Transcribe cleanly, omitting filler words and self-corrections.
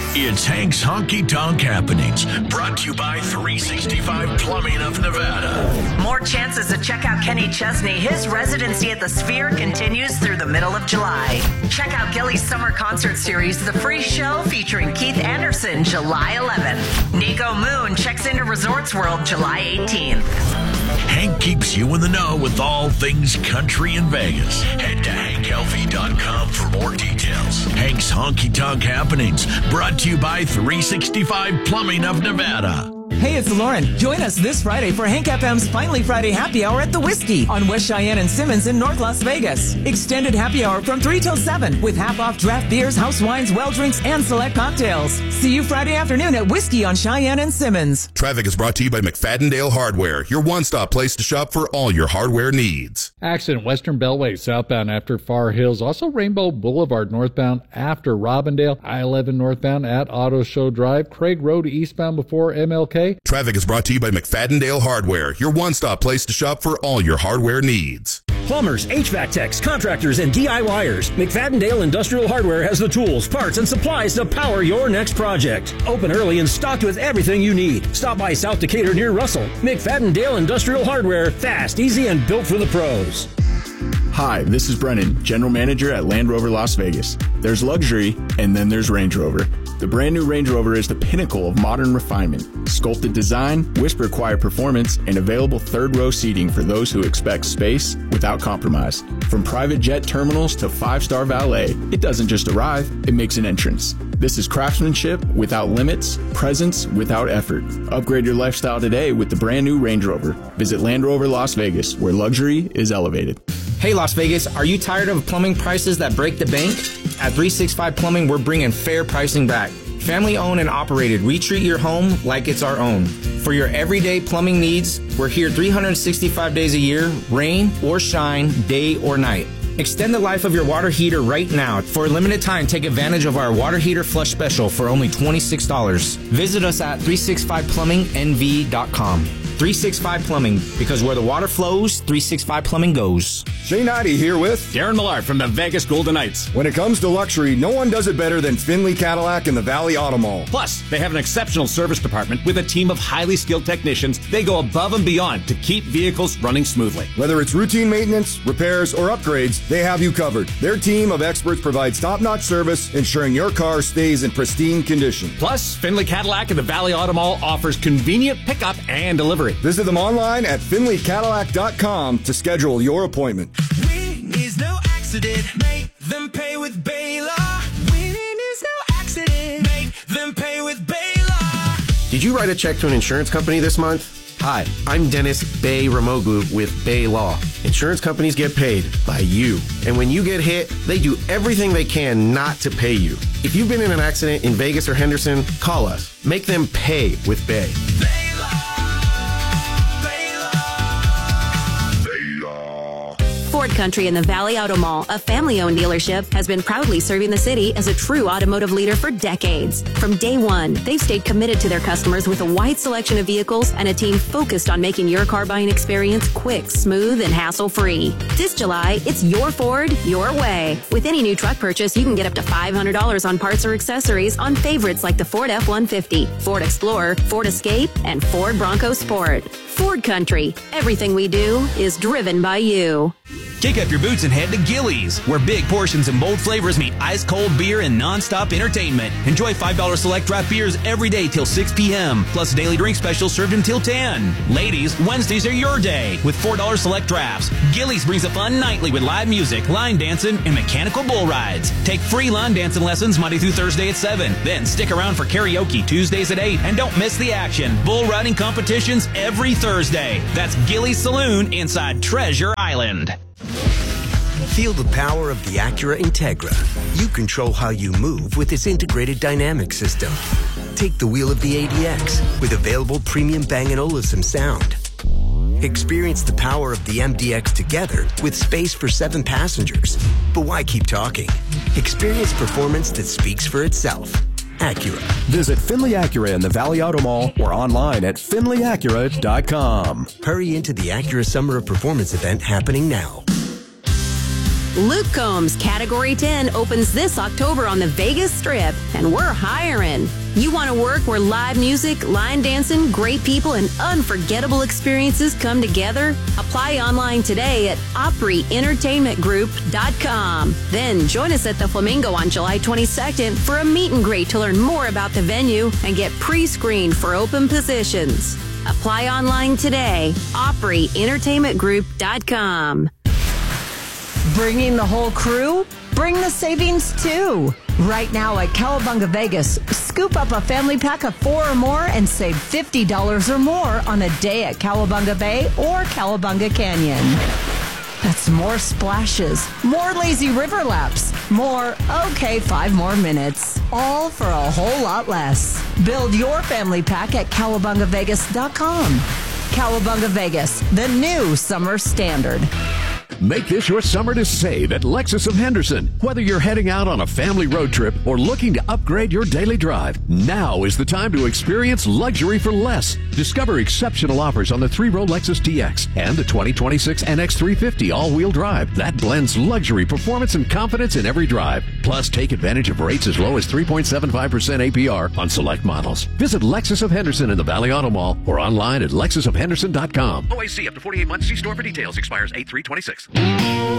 It's Hank's Honky Tonk Happenings, brought to you by 365 Plumbing of Nevada. More chances to check out Kenny Chesney. His residency at the Sphere continues through the middle of July. Check out Gilly's summer concert series, The Free Show, featuring Keith Anderson, July 11th. Nico Moon checks into Resorts World July 18th. Hank keeps you in the know with all things country in Vegas. Head to hanklv.com for more details. Hank's Honky Tonk Happenings, brought to you by 365 Plumbing of Nevada. Hey, it's Lauren. Join us this Friday for Hank FM's Finally Friday Happy Hour at the Whiskey on West Cheyenne and Simmons in North Las Vegas. Extended happy hour from 3 till 7 with half-off draft beers, house wines, well drinks, and select cocktails. See you Friday afternoon at Whiskey on Cheyenne and Simmons. Traffic is brought to you by McFadden Hardware, your one-stop place to shop for all your hardware needs. Accident Western Beltway southbound after Far Hills. Also Rainbow Boulevard northbound after Robindale. I-11 northbound at Auto Show Drive. Craig Road eastbound before MLK. Traffic is brought to you by McFadden Hardware, your one-stop place to shop for all your hardware needs. Plumbers, HVAC techs, contractors, and DIYers. McFadden Industrial Hardware has the tools, parts, and supplies to power your next project. Open early and stocked with everything you need. Stop by South Decatur near Russell. McFadden Industrial Hardware, fast, easy, and built for the pros. Hi, this is Brennan, General Manager at Land Rover Las Vegas. There's luxury, and then there's Range Rover. The brand new Range Rover is the pinnacle of modern refinement. Sculpted design, whisper quiet performance, and available third-row seating for those who expect space without compromise. From private jet terminals to five-star valet, it doesn't just arrive, it makes an entrance. This is craftsmanship without limits, presence without effort. Upgrade your lifestyle today with the brand new Range Rover. Visit Land Rover Las Vegas, where luxury is elevated. Hey Las Vegas, are you tired of plumbing prices that break the bank? At 365 Plumbing, we're bringing fair pricing back. Family owned and operated, we treat your home like it's our own. For your everyday plumbing needs, we're here 365 days a year, rain or shine, day or night. Extend the life of your water heater right now. For a limited time, take advantage of our water heater flush special for only $26. Visit us at 365plumbingnv.com. 365 Plumbing, because where the water flows, 365 Plumbing goes. Shane Ivey here with Darren Millard from the Vegas Golden Knights. When it comes to luxury, no one does it better than Finley Cadillac and the Valley Auto Mall. Plus, they have an exceptional service department with a team of highly skilled technicians. They go above and beyond to keep vehicles running smoothly. Whether it's routine maintenance, repairs, or upgrades, they have you covered. Their team of experts provides top-notch service, ensuring your car stays in pristine condition. Plus, Finley Cadillac and the Valley Auto Mall offers convenient pickup and delivery. Visit them online at finleycadillac.com to schedule your appointment. Winning is no accident. Make them pay with Baylor. Winning is no accident. Make them pay with Baylor. Did you write a check to an insurance company this month? Hi, I'm Dennis Bay Ramoglu with Bay Law. Insurance companies get paid by you. And when you get hit, they do everything they can not to pay you. If you've been in an accident in Vegas or Henderson, call us. Make them pay with Bay. Ford Country in the Valley Auto Mall, a family-owned dealership, has been proudly serving the city as a true automotive leader for decades. From day one, they've stayed committed to their customers with a wide selection of vehicles and a team focused on making your car buying experience quick, smooth, and hassle-free. This July, it's your Ford, your way. With any new truck purchase, you can get up to $500 on parts or accessories on favorites like the Ford F-150, Ford Explorer, Ford Escape, and Ford Bronco Sport. Ford Country. Everything we do is driven by you. Kick up your boots and head to Gillies, where big portions and bold flavors meet ice-cold beer and non-stop entertainment. Enjoy $5 select draft beers every day till 6 p.m., plus daily drink specials served until 10. Ladies, Wednesdays are your day with $4 select drafts. Gillies brings a fun nightly with live music, line dancing, and mechanical bull rides. Take free line dancing lessons Monday through Thursday at 7. Then stick around for karaoke Tuesdays at 8. And don't miss the action. Bull riding competitions every Thursday. That's Gillies Saloon inside Treasure Island. Feel the power of the Acura Integra. You control how you move with its integrated dynamic system. Take the wheel of the ADX with available premium Bang & Olufsen sound. Experience the power of the MDX together with space for 7 passengers. But why keep talking? Experience performance that speaks for itself. Acura. Visit Finley Acura in the Valley Auto Mall or online at finleyacura.com. Hurry into the Acura Summer of Performance event happening now. Luke Combs Category 10 opens this October on the Vegas Strip, and we're hiring. You want to work where live music, line dancing, great people, and unforgettable experiences come together? Apply online today at OpryEntertainmentGroup.com. Then join us at the Flamingo on July 22nd for a meet and greet to learn more about the venue and get pre-screened for open positions. Apply online today. OpryEntertainmentGroup.com. Bringing the whole crew? Bring the savings too. Right now at Cowabunga Vegas, scoop up a family pack of 4 or more and save $50 or more on a day at Cowabunga Bay or Cowabunga Canyon. That's more splashes, more lazy river laps, more, 5 more minutes. All for a whole lot less. Build your family pack at CowabungaVegas.com. Cowabunga Vegas, the new summer standard. Make this your summer to save at Lexus of Henderson. Whether you're heading out on a family road trip or looking to upgrade your daily drive, now is the time to experience luxury for less. Discover exceptional offers on the 3-row Lexus TX and the 2026 NX 350 all-wheel drive. That blends luxury, performance, and confidence in every drive. Plus, take advantage of rates as low as 3.75% APR on select models. Visit Lexus of Henderson in the Valley Auto Mall or online at lexusofhenderson.com. OAC up to 48 months. See store for details. Expires 8/3/26.